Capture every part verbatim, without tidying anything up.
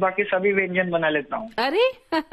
बाकी सभी व्यंजन बना लेता हूँ। अरे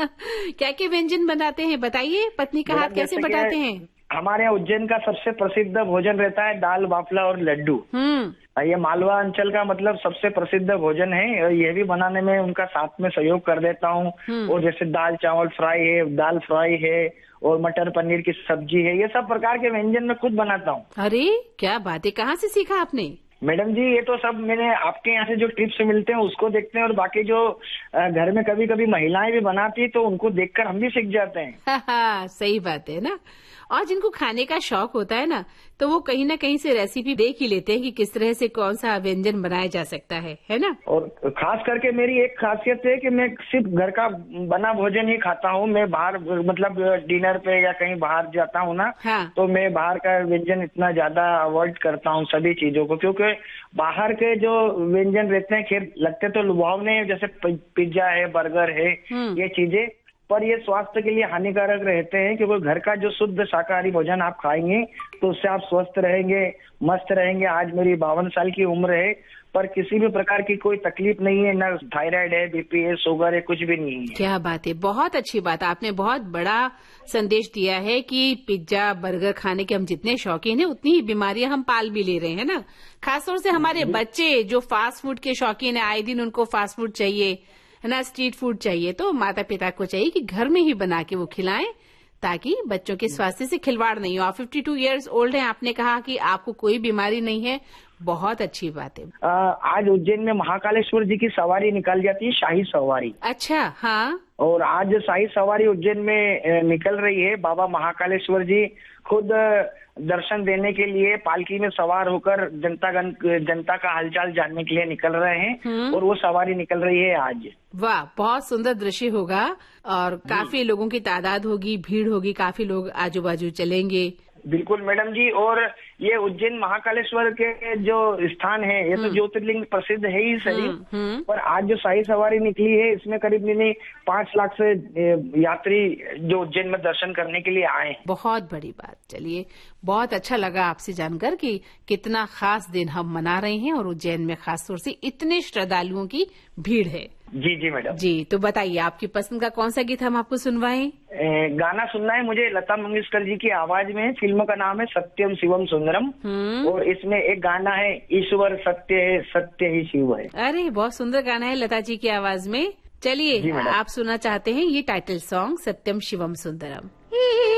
क्या क्या व्यंजन बनाते हैं बताइए, पत्नी का हाथ कैसे बटाते हैं? हमारे यहाँ उज्जैन का सबसे प्रसिद्ध भोजन रहता है दाल बाफला और लड्डू। हम्म ये मालवा अंचल का मतलब सबसे प्रसिद्ध भोजन है और ये भी बनाने में उनका साथ में सहयोग कर देता हूँ। और जैसे दाल चावल फ्राई है, दाल फ्राई है और मटर पनीर की सब्जी है, ये सब प्रकार के व्यंजन मैं खुद बनाता हूँ। अरे क्या बात है, कहाँ से सीखा आपने? मैडम जी ये तो सब मैंने आपके यहाँ से जो टिप्स मिलते हैं उसको देखते हैं और बाकी जो घर में कभी कभी महिलाएं भी बनाती है तो उनको देखकर हम भी सीख जाते हैं। हाँ हाँ सही बात है ना। और जिनको खाने का शौक होता है ना तो वो कहीं ना कहीं से रेसिपी देख ही लेते हैं कि किस तरह से कौन सा व्यंजन बनाया जा सकता है, है ना। और खास करके मेरी एक खासियत है कि मैं सिर्फ घर का बना भोजन ही खाता हूँ। मैं बाहर मतलब डिनर पे या कहीं बाहर जाता हूँ ना, हाँ। तो मैं बाहर का व्यंजन इतना ज्यादा अवॉइड करता हूँ सभी चीजों को, क्योंकि बाहर के जो व्यंजन रहते हैं खैर लगते तो लुभावने, जैसे पिज्जा है, बर्गर है, ये चीजें, पर ये स्वास्थ्य के लिए हानिकारक रहते हैं। क्योंकि घर का जो शुद्ध शाकाहारी भोजन आप खाएंगे तो उससे आप स्वस्थ रहेंगे, मस्त रहेंगे। आज मेरी बावन साल की उम्र है पर किसी भी प्रकार की कोई तकलीफ नहीं है, ना थायराइड है, बीपी है, शुगर है, कुछ भी नहीं है। क्या बात है, बहुत अच्छी बात, आपने बहुत बड़ा संदेश दिया है कि पिज्जा बर्गर खाने के हम जितने शौकीन हैं उतनी ही बीमारियां हम पाल भी ले रहे हैं ना। खासतौर से हमारे बच्चे जो फास्ट फूड के शौकीन है, आए दिन उनको फास्ट फूड चाहिए है ना, स्ट्रीट फूड चाहिए, तो माता पिता को चाहिए कि घर में ही बना के वो खिलाएं ताकि बच्चों के स्वास्थ्य से खिलवाड़ नहीं हो। आप बावन इयर्स ओल्ड हैं, आपने कहा कि आपको कोई बीमारी नहीं है, बहुत अच्छी बात है। आ, आज उज्जैन में महाकालेश्वर जी की सवारी निकाल जाती है, शाही सवारी। अच्छा, हाँ। और आज शाही सवारी उज्जैन में निकल रही है। बाबा महाकालेश्वर जी खुद दर्शन देने के लिए पालकी में सवार होकर जनता जनता का हालचाल जानने के लिए निकल रहे हैं और वो सवारी निकल रही है आज। वाह, बहुत सुंदर दृश्य होगा और काफी लोगों की तादाद होगी, भीड़ होगी, काफी लोग आजू बाजू चलेंगे। बिल्कुल मैडम जी। और ये उज्जैन महाकालेश्वर के जो स्थान है ये तो ज्योतिर्लिंग प्रसिद्ध है ही सही, पर आज जो शाही सवारी निकली है इसमें करीब नहीं पांच लाख से यात्री जो उज्जैन में दर्शन करने के लिए आए। बहुत बड़ी बात। चलिए, बहुत अच्छा लगा आपसे जानकर कि कितना खास दिन हम मना रहे हैं और उज्जैन में खास तौर से इतने श्रद्धालुओं की भीड़ है। जी जी मैडम जी, तो बताइए आपकी पसंद का कौन सा गीत हम आपको सुनवाएं? गाना सुनना है मुझे लता मंगेशकर जी की आवाज में। फिल्म का नाम है सत्यम शिवम सुंदरम और इसमें एक गाना है ईश्वर सत्य है सत्य ही शिव है। अरे बहुत सुंदर गाना है लता जी की आवाज में। चलिए आप सुनना चाहते हैं ये टाइटल सॉन्ग सत्यम शिवम सुंदरम।